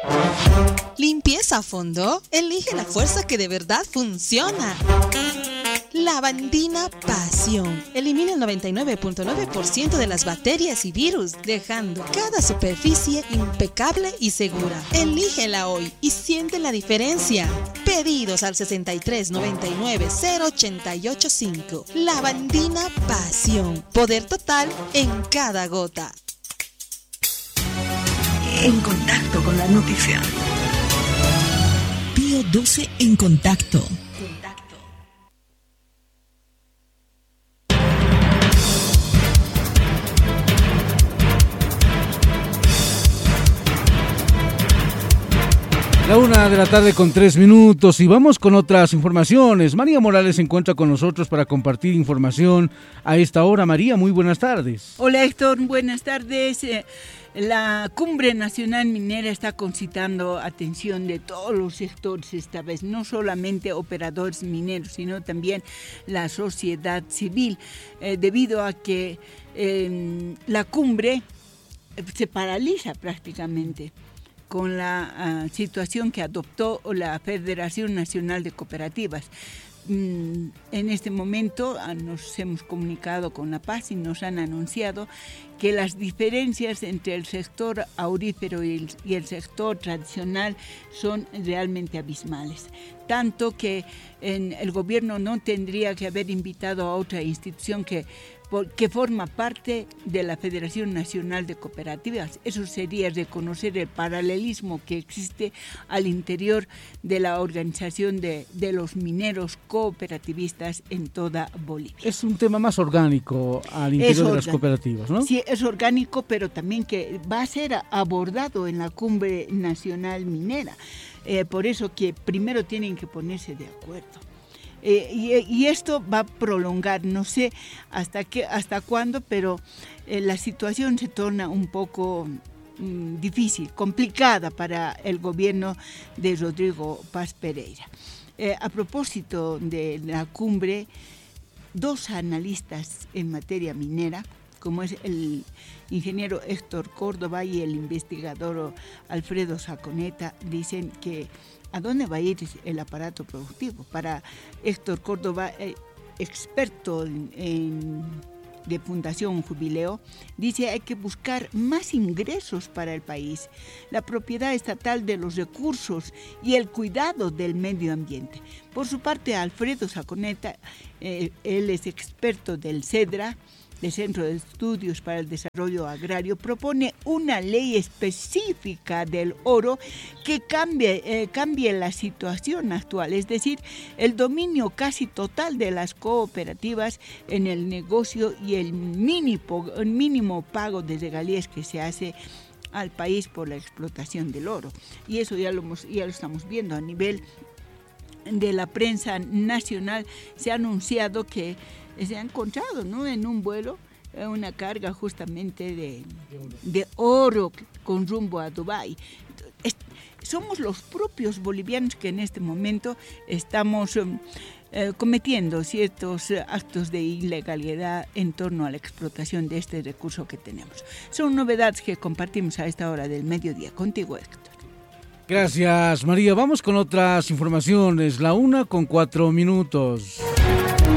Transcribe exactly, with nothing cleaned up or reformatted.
¿Limpieza a fondo? Elige la fuerza que de verdad funciona. Lavandina Pasión. Elimina el noventa y nueve punto nueve por ciento de las bacterias y virus, dejando cada superficie impecable y segura. Elígela hoy y siente la diferencia. Pedidos al sesenta y tres noventa y nueve cero ochenta y ocho cinco. Lavandina Pasión. Poder total en cada gota. En contacto con la noticia. Pío doce en contacto. La una de la tarde con tres minutos y vamos con otras informaciones. María Morales se encuentra con nosotros para compartir información a esta hora. María, muy buenas tardes. Hola Héctor, buenas tardes. La Cumbre Nacional Minera está concitando atención de todos los sectores esta vez, no solamente operadores mineros, sino también la sociedad civil, eh, debido a que eh, la cumbre se paraliza prácticamente con la uh, situación que adoptó la Federación Nacional de Cooperativas. Mm, en este momento uh, nos hemos comunicado con La Paz y nos han anunciado que las diferencias entre el sector aurífero y el, y el sector tradicional son realmente abismales. Tanto que en el gobierno no tendría que haber invitado a otra institución que que forma parte de la Federación Nacional de Cooperativas. Eso sería reconocer el paralelismo que existe al interior de la organización de, de los mineros cooperativistas en toda Bolivia. Es un tema más orgánico al interior de las cooperativas, ¿no? Sí, es orgánico, pero también que va a ser abordado en la Cumbre Nacional Minera. Eh, por eso que primero tienen que ponerse de acuerdo. Eh, y, y esto va a prolongar, no sé hasta qué, hasta cuándo, pero eh, la situación se torna un poco mm, difícil, complicada para el gobierno de Rodrigo Paz Pereira. Eh, a propósito de la cumbre, dos analistas en materia minera, como es el ingeniero Héctor Córdoba y el investigador Alfredo Saconeta, dicen que ¿a dónde va a ir el aparato productivo? Para Héctor Córdoba, eh, experto en, en, de Fundación Jubileo, dice hay que buscar más ingresos para el país, la propiedad estatal de los recursos y el cuidado del medio ambiente. Por su parte, Alfredo Saconeta, eh, él es experto del CEDRA, del Centro de Estudios para el Desarrollo Agrario, propone una ley específica del oro que cambie, eh, cambie la situación actual, es decir, el dominio casi total de las cooperativas en el negocio y el mínimo, el mínimo pago de regalías que se hace al país por la explotación del oro. Y eso ya lo, hemos, ya lo estamos viendo a nivel de la prensa nacional. Se ha anunciado que se ha encontrado, ¿no?, en un vuelo una carga justamente de, de oro con rumbo a Dubái. Es, somos los propios bolivianos que en este momento estamos um, eh, cometiendo ciertos actos de ilegalidad en torno a la explotación de este recurso que tenemos. Son novedades que compartimos a esta hora del mediodía. Contigo, Héctor. Gracias, María. Vamos con otras informaciones. La una con cuatro minutos.